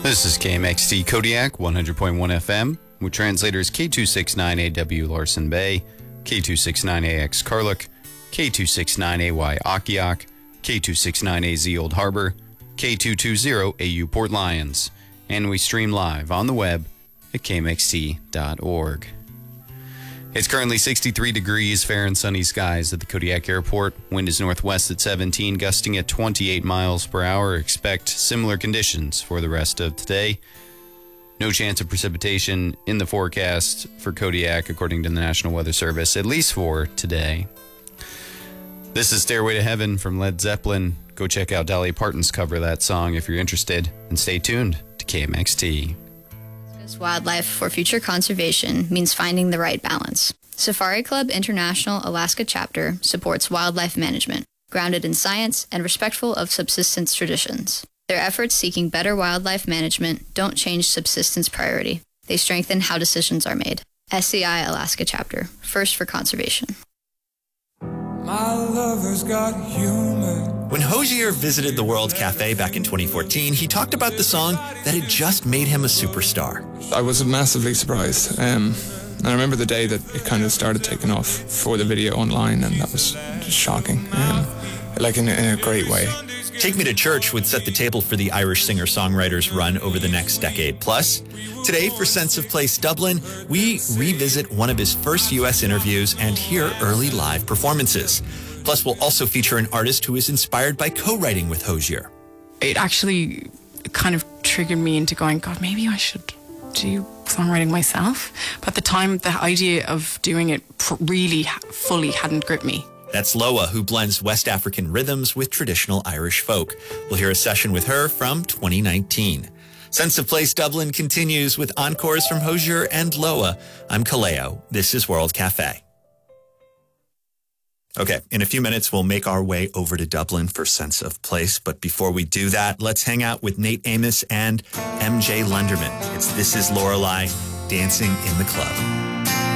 This is KMXT Kodiak 100.1 FM with translators K269AW Larson Bay, K269AX Karluk, K269AY Akiak, K269AZ Old Harbor, K220AU Port Lions, and we stream live on the web at kmxt.org. It's currently 63 degrees, fair and sunny skies at the Kodiak Airport. Wind is northwest at 17, gusting at 28 miles per hour. Expect similar conditions for the rest of today. No chance of precipitation in the forecast for Kodiak, according to the National Weather Service, at least for today. This is Stairway to Heaven from Led Zeppelin. Go check out Dolly Parton's cover of that song if you're interested, and stay tuned to KMXT. Wildlife for future conservation means finding the right balance. Safari Club International Alaska Chapter supports wildlife management, grounded in science and respectful of subsistence traditions. Their efforts seeking better wildlife management don't change subsistence priority. They strengthen how decisions are made. SCI Alaska Chapter, first for conservation. My lover's got humor. When Hozier visited the World Cafe back in 2014, he talked about the song that had just made him a superstar. I was massively surprised. And I remember the day that it kind of started taking off for the video online, and that was just shocking. Like in a great way. Take Me to Church would set the table for the Irish singer-songwriter's run over the next decade. Plus, today for Sense of Place Dublin, we revisit one of his first U.S. interviews and hear early live performances. Plus, we'll also feature an artist who is inspired by co-writing with Hozier. It actually kind of triggered me into going, God, maybe I should do songwriting myself. But at the time, the idea of doing it really fully hadn't gripped me. That's Loa, who blends West African rhythms with traditional Irish folk. We'll hear a session with her from 2019. Sense of Place Dublin continues with encores from Hozier and Loa. I'm Kaleo. This is World Cafe. Okay, in a few minutes, we'll make our way over to Dublin for Sense of Place. But before we do that, let's hang out with Nate Amos and MJ Lunderman. It's This Is Lorelei, Dancing in the Club.